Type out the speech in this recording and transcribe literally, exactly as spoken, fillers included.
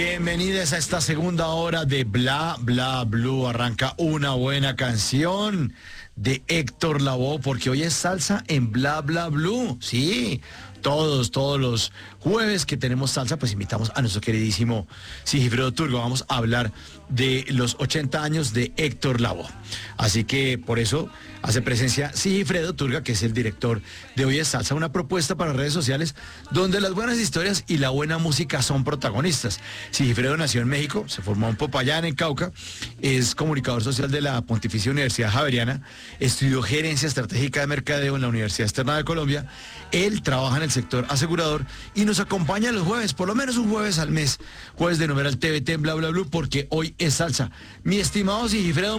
Bienvenidos a esta segunda hora de Bla Bla Blue. Arranca una buena canción de Héctor Lavoe, porque hoy es salsa en Bla Bla Blue. Sí, todos, todos los jueves que tenemos salsa, pues invitamos a nuestro queridísimo Sigifredo Turgo. Vamos a hablar de los ochenta años de Héctor Lavoe. Así que por eso hace presencia Sigifredo Turga, que es el director de Hoy es Salsa, una propuesta para redes sociales donde las buenas historias y la buena música son protagonistas. Sigifredo nació en México, se formó en Popayán, en Cauca, es comunicador social de la Pontificia Universidad Javeriana, estudió gerencia estratégica de mercadeo en la Universidad Externa de Colombia. Él trabaja en el sector asegurador y nos acompaña los jueves, por lo menos un jueves al mes, jueves de numeral T V T en Bla Bla Blue, porque hoy es salsa. Mi estimado Sigifredo,